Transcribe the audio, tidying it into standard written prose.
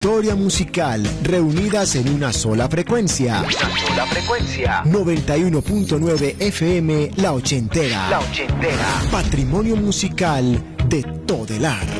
Historia musical reunidas en una sola frecuencia. 91.9 FM La Ochentera. Patrimonio musical de Todelar.